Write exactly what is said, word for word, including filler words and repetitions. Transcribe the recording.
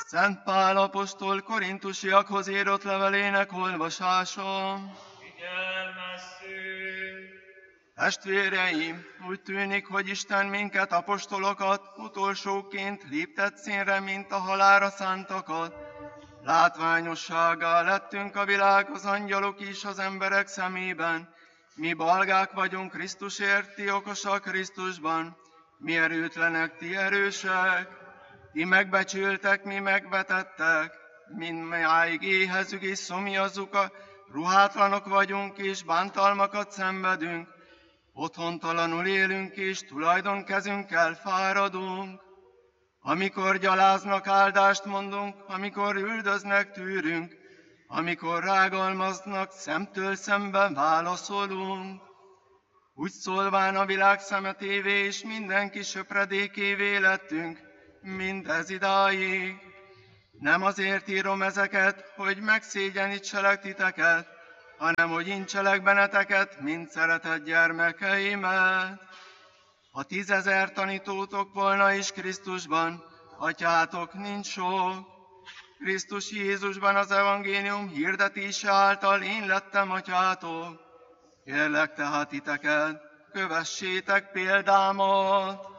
Szent Pál apostol korintusiakhoz írott levelének olvasása. Figyelmezzünk! Testvéreim, úgy tűnik, hogy Isten minket, apostolokat utolsóként léptett színre, mint a halálra szántakat. Látványosságá lettünk a világ, az angyalok is az emberek szemében. Mi balgák vagyunk Krisztusért, ti okosak Krisztusban. Mi erőtlenek, ti erősek. Ti megbecsültek, mi megvetettek. Mindmáig éhezünk és szomjazzuk, ruhátlanok vagyunk és bántalmakat szenvedünk. Otthontalanul élünk és tulajdonkezünkkel fáradunk. Amikor gyaláznak, áldást mondunk, amikor üldöznek, tűrünk, amikor rágalmaznak, szemtől szemben válaszolunk. Úgy szólván a világ szemetévé és mindenki söpredékévé lettünk, mindez idáig. Nem azért írom ezeket, hogy megszégyenítselek titeket, hanem hogy incselek benneteket, mint szeretett gyermekeimet. Ha tízezer tanítótok volna is Krisztusban, atyátok nincs sok. Krisztus Jézusban az evangélium hirdetése által én lettem atyátok. Kérlek tehát titeket, kövessétek példámat.